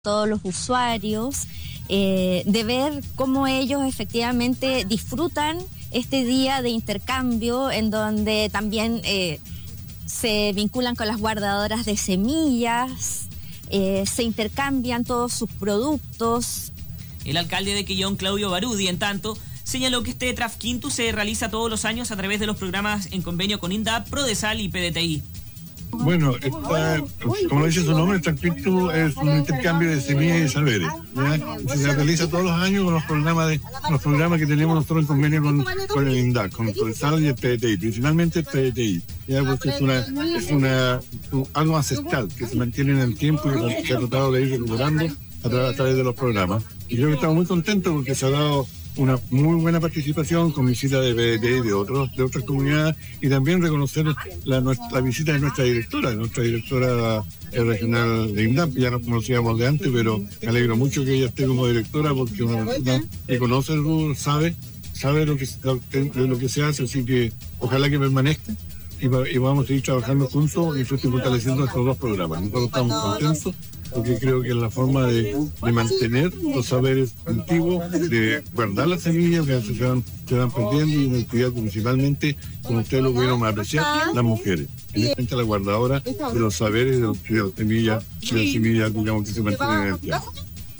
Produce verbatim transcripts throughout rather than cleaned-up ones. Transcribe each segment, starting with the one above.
todos los usuarios, eh, de ver cómo ellos efectivamente disfrutan este día de intercambio, en donde también eh, se vinculan con las guardadoras de semillas, eh, se intercambian todos sus productos. El alcalde de Quellón, Claudio Barudi, en tanto, señaló que este Trafquintu se realiza todos los años a través de los programas en convenio con INDAP, Prodesal y P D T I. Bueno, esta, como dice su nombre, el Trafquintu es un intercambio de semillas y de saberes, ¿ya? Se realiza todos los años con los programas de los programas que tenemos nosotros en convenio con, con el INDAP, con el Prodesal y el P D T I, principalmente el P D T I, ¿ya? Porque es una es una un, algo ancestral que se mantiene en el tiempo y que se ha tratado de ir recuperando a, tra a través de los programas. Y creo que estamos muy contentos porque se ha dado una muy buena participación con visita de P D T I, de otros de otras comunidades, y también reconocer la, nuestra, la visita de nuestra directora, de nuestra directora regional de INDAP. Ya nos conocíamos de antes, pero me alegro mucho que ella esté como directora, porque una persona que conoce el rubro, sabe, sabe lo que, lo, lo que se hace, así que ojalá que permanezca y, y vamos a seguir trabajando juntos y fortaleciendo estos dos programas. Nosotros estamos contentos, porque creo que es la forma de, de mantener los saberes antiguos, de guardar las semillas que se van, se van perdiendo, y en cuidado principalmente, como ustedes lo pudieron apreciar, las mujeres. Especialmente la guardadora de los saberes de, los, de las semillas, de las semillas, digamos, que se mantienen en el tiempo.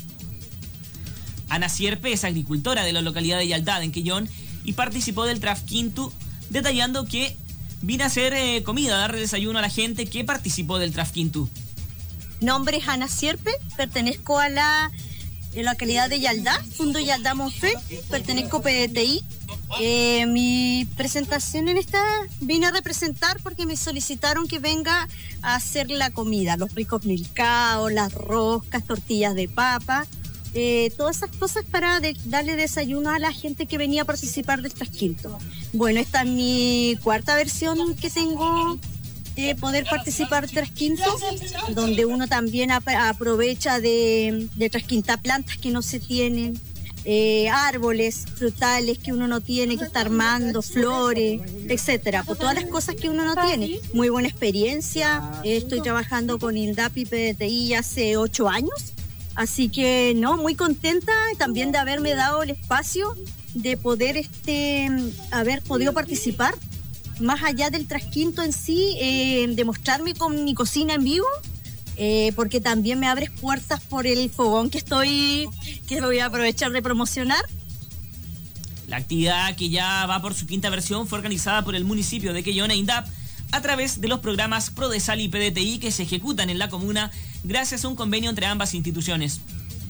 Ana Sierpe es agricultora de la localidad de Yaldá, en Quellón, y participó del Trafquintu, detallando que vino a hacer eh, comida, a darle desayuno a la gente que participó del Trafquintu. Nombre es Ana Sierpe, pertenezco a la, la localidad de Yaldá, Fundo Yaldá Monfé, pertenezco a P D T I. Eh, mi presentación en esta vine a representar porque me solicitaron que venga a hacer la comida, los ricos milcaos, las roscas, tortillas de papa, eh, todas esas cosas para de, darle desayuno a la gente que venía a participar del Trafquintu. Bueno, esta es mi cuarta versión que tengo. Eh, poder participar de Trafquintu, donde uno también ap aprovecha de, de trasquintar plantas que no se tienen, eh, árboles frutales que uno no tiene, que está armando, flores, etcétera, por todas las cosas que uno no tiene. Muy buena experiencia. Eh, estoy trabajando con INDAP y P D T I hace ocho años, así que no, muy contenta también de haberme dado el espacio de poder este, haber podido participar. Más allá del Trafquintu en sí, eh, demostrarme con mi cocina en vivo, eh, porque también me abres puertas por el fogón que estoy, que voy a aprovechar de promocionar. La actividad, que ya va por su quinta versión, fue organizada por el municipio de Quellón e INDAP a través de los programas Prodesal y P D T I que se ejecutan en la comuna gracias a un convenio entre ambas instituciones.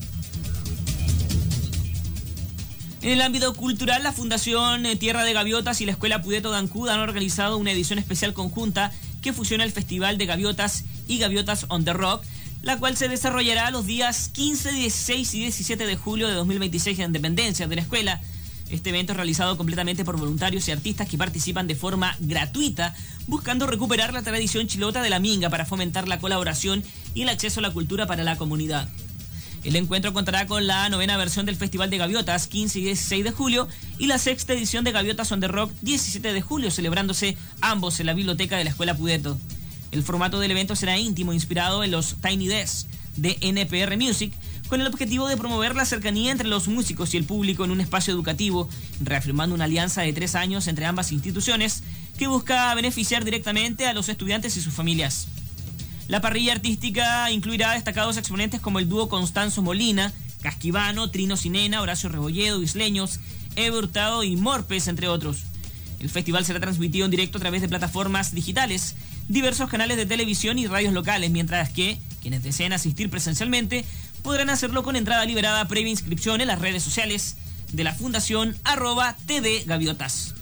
En el ámbito cultural, la Fundación Tierra de Gaviotas y la Escuela Pudeto de Ancud han organizado una edición especial conjunta que fusiona el Festival de Gaviotas y Gaviotas on the Rock, la cual se desarrollará los días quince, dieciséis y diecisiete de julio de dos mil veintiséis en dependencias de la escuela. Este evento es realizado completamente por voluntarios y artistas que participan de forma gratuita, buscando recuperar la tradición chilota de la minga para fomentar la colaboración y el acceso a la cultura para la comunidad. El encuentro contará con la novena versión del Festival de Gaviotas, quince y dieciséis de julio, y la sexta edición de Gaviotas on the Rock, diecisiete de julio, celebrándose ambos en la biblioteca de la Escuela Pudeto. El formato del evento será íntimo, inspirado en los Tiny Desk de N P R Music, con el objetivo de promover la cercanía entre los músicos y el público en un espacio educativo, reafirmando una alianza de tres años entre ambas instituciones que busca beneficiar directamente a los estudiantes y sus familias. La parrilla artística incluirá destacados exponentes como el dúo Constanzo Molina, Casquivano, Trino Sinena, Horacio Rebolledo, Isleños, Eve Hurtado y Morpes, entre otros. El festival será transmitido en directo a través de plataformas digitales, diversos canales de televisión y radios locales, mientras que quienes deseen asistir presencialmente podrán hacerlo con entrada liberada previa inscripción en las redes sociales de la Fundación arroba T D Gaviotas.